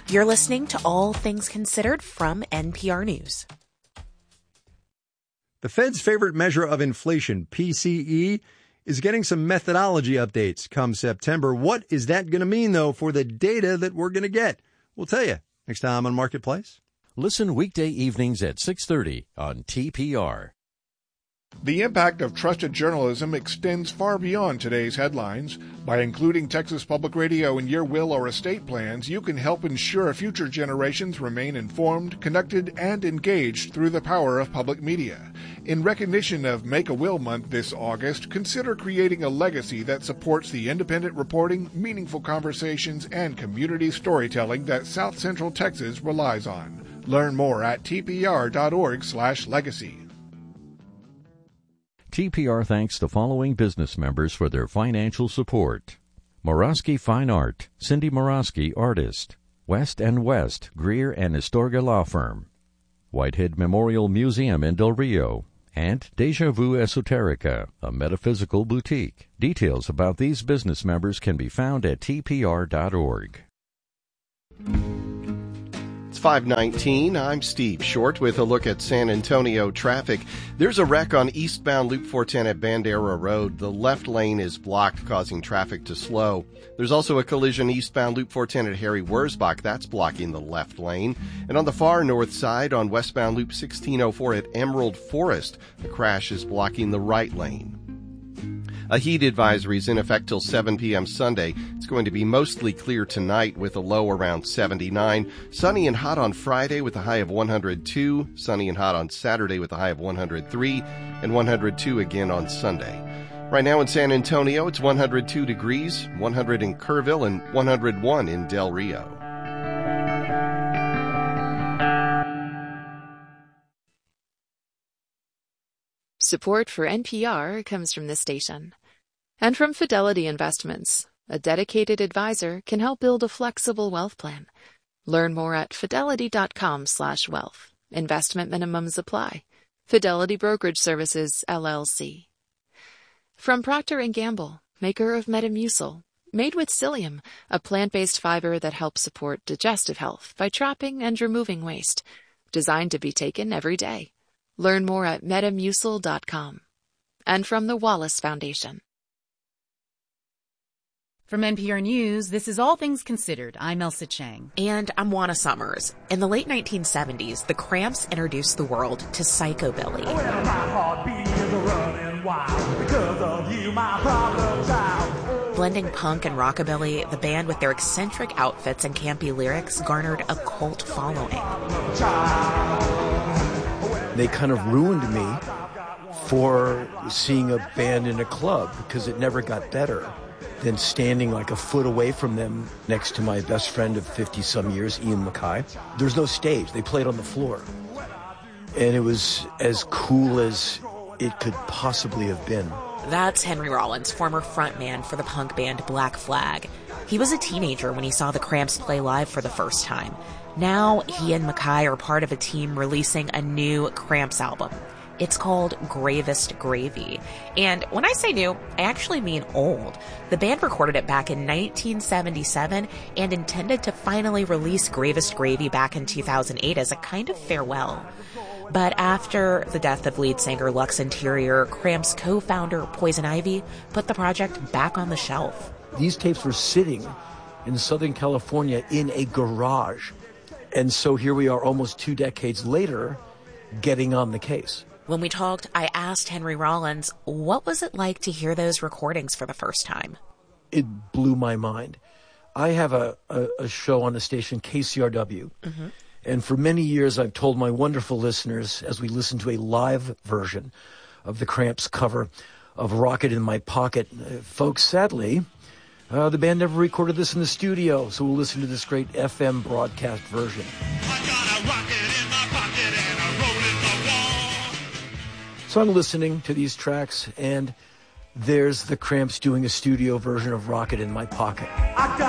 You're listening to All Things Considered from NPR News. The Fed's favorite measure of inflation, PCE, is getting some methodology updates come September. What is that going to mean, though, for the data that we're going to get? We'll tell you next time on Marketplace. Listen weekday evenings at 6:30 on TPR. The impact of trusted journalism extends far beyond today's headlines. By including Texas Public Radio in your will or estate plans, you can help ensure future generations remain informed, connected, and engaged through the power of public media. In recognition of Make a Will Month this August, consider creating a legacy that supports the independent reporting, meaningful conversations, and community storytelling that South Central Texas relies on. Learn more at tpr.org/legacy. TPR thanks the following business members for their financial support. Morosky Fine Art, Cindy Morosky, artist. West & West, Greer and Astorga Law Firm. Whitehead Memorial Museum in Del Rio. And Deja Vu Esoterica, a metaphysical boutique. Details about these business members can be found at tpr.org. It's 5:19. I'm Steve Short with a look at San Antonio traffic. There's a wreck on eastbound Loop 410 at Bandera Road. The left lane is blocked, causing traffic to slow. There's also a collision eastbound Loop 410 at Harry Wurzbach. That's blocking the left lane. And on the far north side, on westbound Loop 1604 at Emerald Forest, the crash is blocking the right lane. A heat advisory is in effect till 7 p.m. Sunday. It's going to be mostly clear tonight with a low around 79. Sunny and hot on Friday with a high of 102. Sunny and hot on Saturday with a high of 103. And 102 again on Sunday. Right now in San Antonio, it's 102 degrees, 100 in Kerrville, and 101 in Del Rio. Support for NPR comes from this station. And from Fidelity Investments. A dedicated advisor can help build a flexible wealth plan. Learn more at fidelity.com/wealth. Investment minimums apply. Fidelity Brokerage Services, LLC. From Procter & Gamble, maker of Metamucil. Made with psyllium, a plant-based fiber that helps support digestive health by trapping and removing waste. Designed to be taken every day. Learn more at metamucil.com. And from the Wallace Foundation. From NPR News, this is All Things Considered. I'm Elsa Chang. And I'm Juana Summers. In the late 1970s, the Cramps introduced the world to Psychobilly. Well, my heart beat is running wild because of you, my problem child. Blending punk and rockabilly, the band with their eccentric outfits and campy lyrics garnered a cult following. They kind of ruined me for seeing a band in a club because it never got better than standing like a foot away from them next to my best friend of 50-some years, Ian Mackay. There's no stage. They played on the floor. And it was as cool as it could possibly have been. That's Henry Rollins, former frontman for the punk band Black Flag. He was a teenager when he saw the Cramps play live for the first time. Now, he and Mackay are part of a team releasing a new Cramps album. It's called Gravest Gravy. And when I say new, I actually mean old. The band recorded it back in 1977 and intended to finally release Gravest Gravy back in 2008 as a kind of farewell. But after the death of lead singer Lux Interior, Cramps co-founder Poison Ivy put the project back on the shelf. These tapes were sitting in Southern California in a garage. And so here we are almost 2 decades later getting on the case. When we talked, I asked Henry Rollins, what was it like to hear those recordings for the first time? It blew my mind. I have a show on the station, KCRW. Mm-hmm. And for many years, I've told my wonderful listeners, as we listen to a live version of the Cramps cover of Rocket in My Pocket, folks, sadly, the band never recorded this in the studio, so we'll listen to this great FM broadcast version. I got a rocket in my pocket and a roll in the wall. So I'm listening to these tracks, and there's the Cramps doing a studio version of Rocket in My Pocket.